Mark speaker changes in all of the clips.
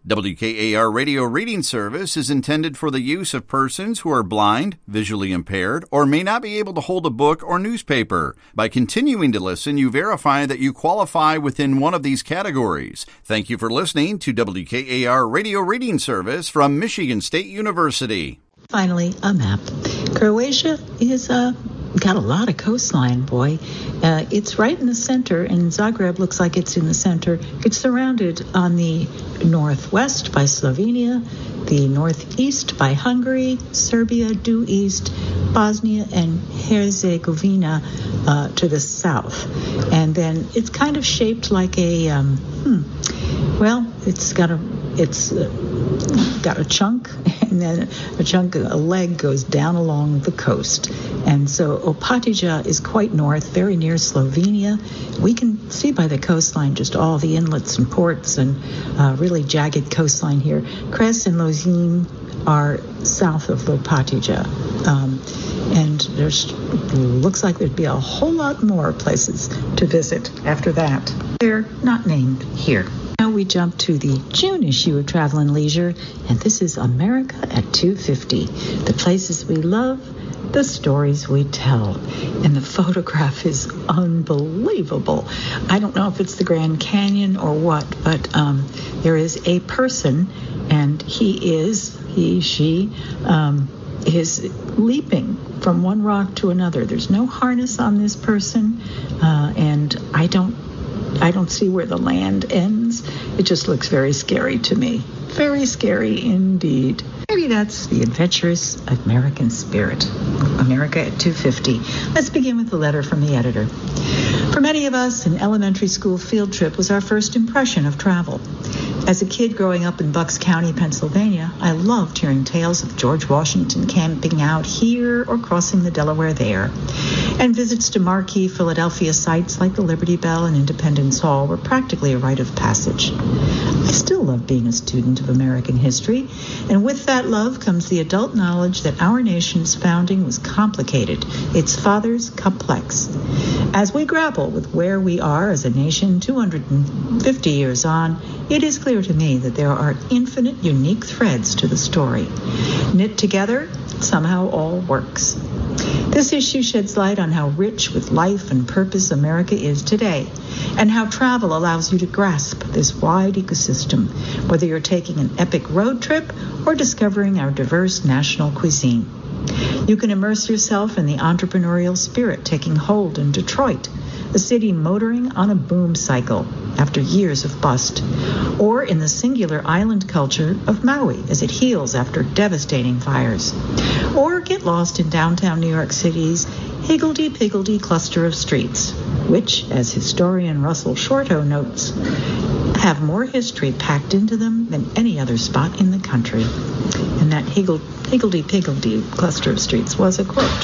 Speaker 1: WKAR Radio Reading Service is intended for the use of persons who are blind, visually impaired, or may not be able to hold a book or newspaper. By continuing to listen, you verify that you qualify within one of these categories. Thank you for listening to WKAR Radio Reading Service from Michigan State University.
Speaker 2: Finally, a map. Croatia is got a lot of coastline, boy. It's right in the center, and Zagreb looks like it's in the center. It's surrounded on the northwest by Slovenia, the northeast by Hungary, Serbia due east, Bosnia and Herzegovina to the south. And then it's kind of shaped like a, it's got a chunk, and then a leg goes down along the coast. And so Opatija is quite north, very near Slovenia. We can see by the coastline just all the inlets and ports and really jagged coastline here. Kres and Lozin are south of Opatija. And there's looks like there'd be a whole lot more places to visit after that. They're not named here. Now we jump to the June issue of Travel and Leisure, and this is America at 250. The places we love, the stories we tell. And the photograph is unbelievable. I don't know if it's the Grand Canyon or what, but there is a person, and she is leaping from one rock to another. There's no harness on this person, and I don't see where the land ends. It just looks very scary to me. Very scary indeed. Maybe that's the adventurous American spirit. America at 250. Let's begin with the letter from the editor. For many of us, an elementary school field trip was our first impression of travel. As a kid growing up in Bucks County, Pennsylvania, I loved hearing tales of George Washington camping out here or crossing the Delaware there. And visits to marquee Philadelphia sites like the Liberty Bell and Independence Hall were practically a rite of passage. I still love being a student of American history, and with that love comes the adult knowledge that our nation's founding was complicated, its fathers complex. As we grapple with where we are as a nation 250 years on, it is clear to me that there are infinite unique threads to the story. Knit together, somehow all works. This issue sheds light on how rich with life and purpose America is today, and how travel allows you to grasp this wide ecosystem, whether you're taking an epic road trip or discovering our diverse national cuisine. You can immerse yourself in the entrepreneurial spirit taking hold in Detroit, a city motoring on a boom cycle after years of bust, or in the singular island culture of Maui as it heals after devastating fires, or get lost in downtown New York City's higgledy-piggledy cluster of streets, which, as historian Russell Shorto notes, have more history packed into them than any other spot in the country. And that higgledy-piggledy cluster of streets was a quote.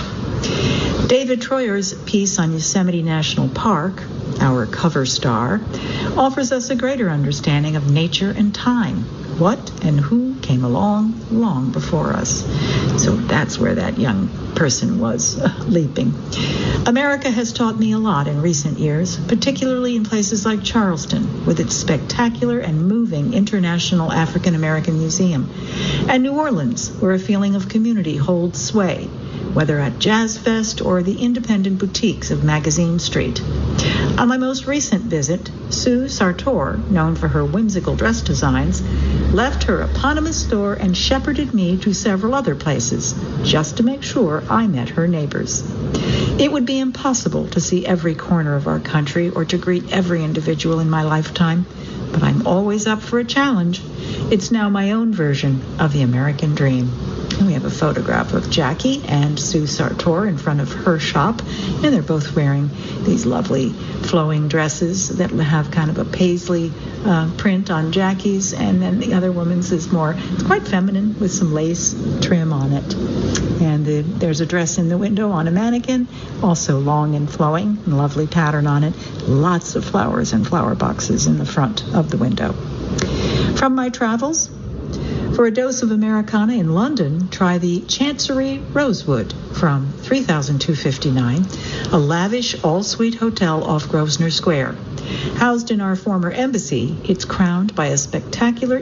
Speaker 2: David Troyer's piece on Yosemite National Park, our cover star, offers us a greater understanding of nature and time, what and who came along long before us. So that's where that young person was leaping. America has taught me a lot in recent years, particularly in places like Charleston, with its spectacular and moving International African American Museum, and New Orleans, where a feeling of community holds sway, whether at Jazz Fest or the independent boutiques of Magazine Street. On my most recent visit, Sue Sartor, known for her whimsical dress designs, left her eponymous store and shepherded me to several other places, just to make sure I met her neighbors. It would be impossible to see every corner of our country or to greet every individual in my lifetime, but I'm always up for a challenge. It's now my own version of the American dream. And we have a photograph of Jackie and Sue Sartor in front of her shop, and they're both wearing these lovely flowing dresses that have kind of a paisley print on Jackie's, and then the other woman's is it's quite feminine with some lace trim on it. And there's a dress in the window on a mannequin, also long and flowing, and lovely pattern on it. Lots of flowers and flower boxes in the front of the window. From my travels, for a dose of Americana in London, try the Chancery Rosewood from 3,259, a lavish all-suite hotel off Grosvenor Square. Housed in our former embassy, it's crowned by a spectacular